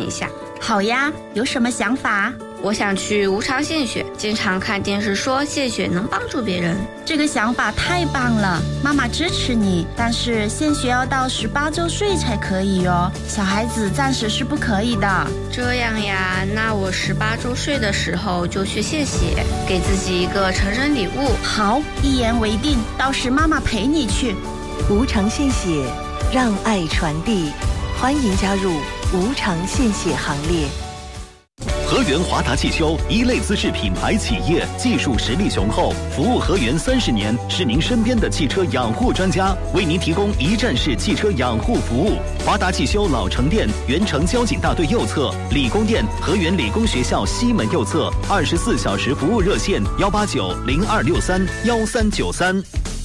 一下。 好呀，有什么想法？ 我想去无偿献血，经常看电视说献血能帮助别人。 这个想法太棒了，妈妈支持你，但是献血要到18周岁才可以哦，小孩子暂时是不可以的。 这样呀，那我18周岁的时候就去献血，给自己一个成人礼物。 好，一言为定，到时妈妈陪你去。 无偿献血，让爱传递，欢迎加入无偿献血行列。 河源华达汽修一类资质品牌企业，技术实力雄厚，服务河源30年，是您身边的汽车养护专家，为您提供一站式汽车养护服务。华达汽修老城店原城交警大队右侧，理工店河源理工学校西门右侧，24小时服务热线189-0263-1393。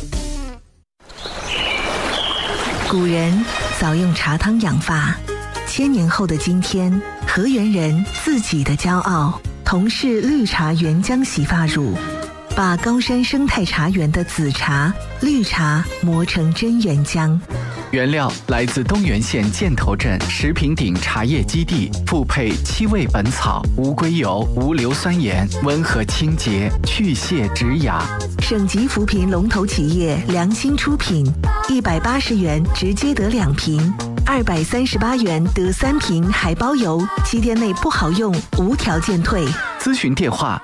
古人早用茶汤养发，1000年后的今天，河源人自己的骄傲，同是绿茶原浆洗发乳，把高山生态茶园的紫茶、绿茶磨成真原浆。 原料来自东源县箭头镇食品鼎茶叶基地，复配7味本草、无硅油、无硫酸盐，温和清洁，去屑止痒。 省级扶贫龙头企业良心出品，180元直接得2瓶，238元得3瓶，还包邮，7天内不好用无条件退。 咨询电话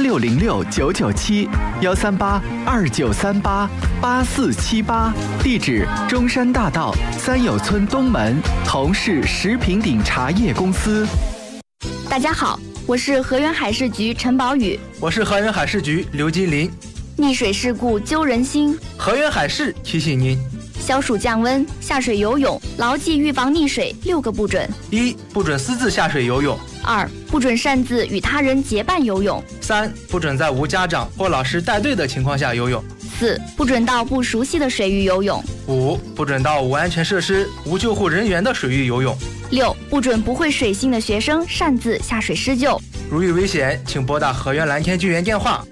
3606-997-138-2938-8478，地址中山大道三友村东门，同是食品鼎茶叶公司。 大家好，我是河源海事局陈宝宇。 我是河源海事局刘金林。 溺水事故揪人心， 河源海事提醒您： 消暑降温，下水游泳，牢记预防溺水6个不准。 1. 不准私自下水游泳。 2. 不准擅自与他人结伴游泳。 3. 不准在无家长或老师带队的情况下游泳。 4. 不准到不熟悉的水域游泳。 5. 不准到无安全设施、无救护人员的水域游泳。 6. 不准不会水性的学生擅自下水施救。 如遇危险，请拨打河源蓝天救援电话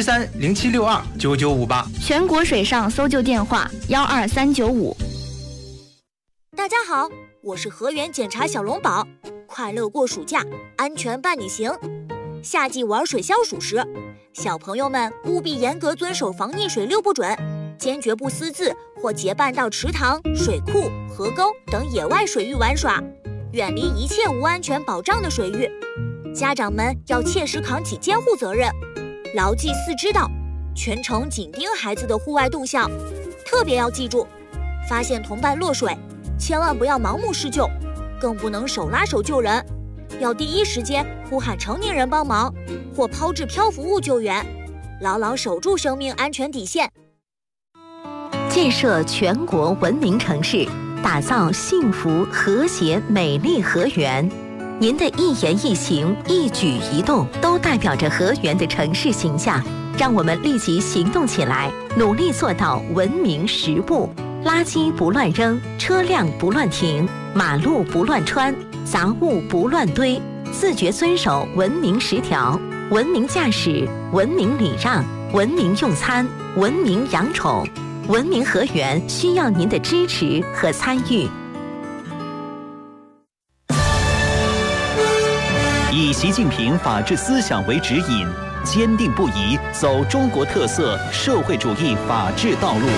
173-0762-9958， 全国水上搜救电话12395。 大家好，我是河源检查小龙宝，快乐过暑假，安全伴你行。夏季玩水消暑时，小朋友们务必严格遵守防溺水6不准，坚决不私自或结伴到池塘、水库、河沟等野外水域玩耍，远离一切无安全保障的水域。家长们要切实扛起监护责任，牢记4知道，全程紧盯孩子的户外动向，特别要记住，发现同伴落水，千万不要盲目施救，更不能手拉手救人，要第一时间呼喊成年人帮忙，或抛掷漂浮物救援，牢牢守住生命安全底线。 建设全国文明城市，打造幸福和谐美丽河源。您的一言一行、一举一动都代表着河源的城市形象，让我们立即行动起来，努力做到文明10不：垃圾不乱扔，车辆不乱停，马路不乱穿，杂物不乱堆，自觉遵守文明10条，文明驾驶，文明礼让，文明用餐，文明养宠。文明河源需要您的支持和参与。 以习近平法治思想为指引，坚定不移走中国特色社会主义法治道路。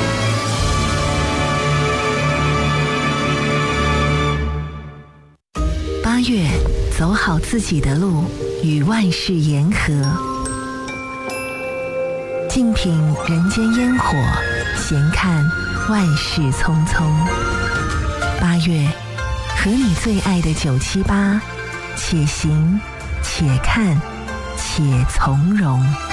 8月，走好自己的路，与万事言和。静品人间烟火，闲看万事匆匆。8月，和你最爱的978，且行且看且从容。